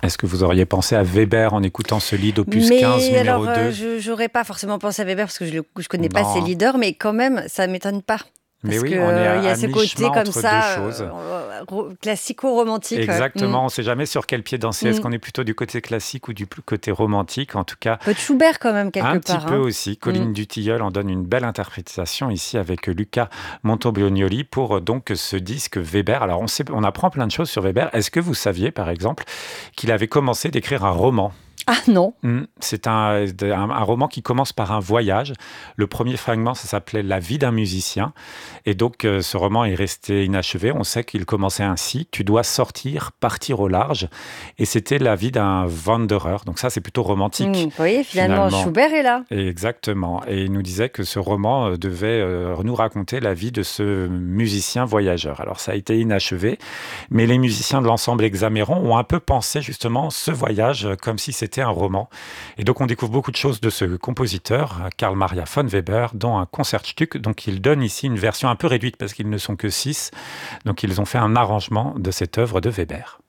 Est-ce que vous auriez pensé à Weber en écoutant ce lied d'opus 15 Mais numéro alors, 2? je n'aurais pas forcément pensé à Weber parce que je connais pas ses Non. leaders, mais quand même, ça m'étonne pas. Mais Parce que oui, on est il y a à ce côté mi-chemin comme entre deux ça, choses. classico-romantique. Ouais. Exactement, on ne sait jamais sur quel pied danser. Est-ce Mm. qu'on est plutôt du côté classique ou du côté romantique? En tout cas, Peu de Schubert quand même quelque un petit part. peu Hein. aussi. Mm. Colline Dutilleul en donne une belle interprétation ici avec Luca Montobonioli pour donc ce disque Weber. Alors on apprend plein de choses sur Weber. Est-ce que vous saviez par exemple qu'il avait commencé d'écrire un roman? Ah non. C'est un roman qui commence par un voyage. Le premier fragment, ça s'appelait La vie d'un musicien. Et donc, ce roman est resté inachevé. On sait qu'il commençait ainsi. Tu dois sortir, partir au large. Et c'était la vie d'un wanderer. Donc ça, c'est plutôt romantique, Vous voyez, finalement, finalement. Schubert est là. Et exactement. Et il nous disait que ce roman devait nous raconter la vie de ce musicien voyageur. Alors, ça a été inachevé. Mais les musiciens de l'ensemble Hexaméron ont un peu pensé justement ce voyage comme si c'était un roman. Et donc on découvre beaucoup de choses de ce compositeur, Karl Maria von Weber, dont un Concertstück. Donc il donne ici une version un peu réduite parce qu'ils ne sont que 6. Donc ils ont fait un arrangement de cette œuvre de Weber.